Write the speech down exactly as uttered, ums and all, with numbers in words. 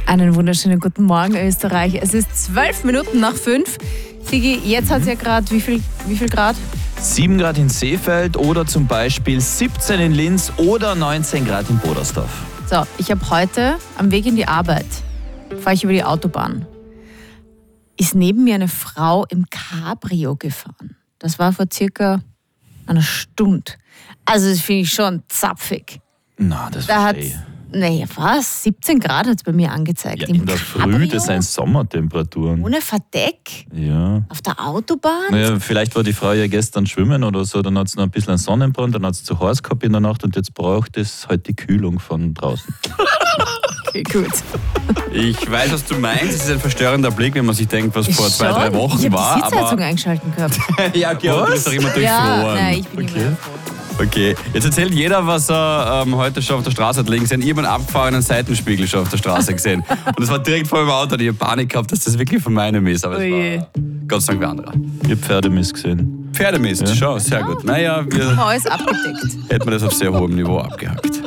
Einen wunderschönen guten Morgen, Österreich. Es ist zwölf Minuten nach fünf. Sigi, jetzt hat es ja gerade wie viel, wie viel Grad? sieben Grad in Seefeld oder zum Beispiel siebzehn in Linz oder neunzehn Grad in Bodersdorf. So, ich habe heute am Weg in die Arbeit, fahre ich über die Autobahn, ist neben mir eine Frau im Cabrio gefahren. Das war vor circa einer Stunde. Also das finde ich schon zapfig. Na, das Da hat, verstehe ich. naja, was? siebzehn Grad hat es bei mir angezeigt. Ja, Im in der Früh, Cabrio? das sind Sommertemperaturen. Ohne Verdeck? Ja. Auf der Autobahn? Naja, vielleicht war die Frau ja gestern schwimmen oder so, dann hat sie noch ein bisschen einen Sonnenbrand, dann hat sie zu heiß gehabt in der Nacht und jetzt braucht es halt die Kühlung von draußen. Okay, gut. Ich weiß, was du meinst. Es ist ein verstörender Blick, wenn man sich denkt, was vor zwei, Schon? drei Wochen ich war. Ich habe die Sitzheizung Aber eingeschalten gehabt. ja, okay, aber du bist doch immer Ja, durchfroren. nein, ich bin okay. immer froh. Okay, jetzt erzählt jeder, was er ähm, heute schon auf der Straße hat liegen gesehen. Ich habe einen abgefahrenen Seitenspiegel schon auf der Straße gesehen. Und das war direkt vor dem Auto und ich habe Panik gehabt, dass das wirklich von meinem ist. Aber es Oje. war Gott sei Dank wer anderer. Ich habe Pferdemist gesehen. Pferdemist, Ja. schon, sehr gut. Naja, wir Alles abgedeckt. hätten wir das auf sehr hohem Niveau abgehakt.